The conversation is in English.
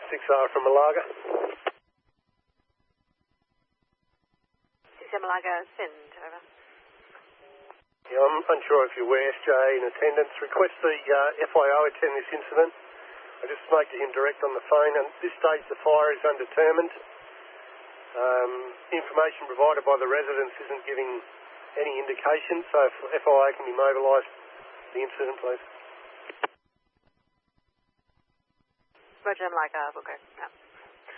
6R from Malaga. 6R Malaga, send over. Yeah, I'm unsure if you're aware, SJ in attendance. Request the FIO attend this incident. I just spoke to him direct on the phone, and at this stage the fire is undetermined. Information provided by the residents isn't giving any indication, so if FIO can be mobilised, the incident, please. Roger, Malaga, we'll go. Yeah.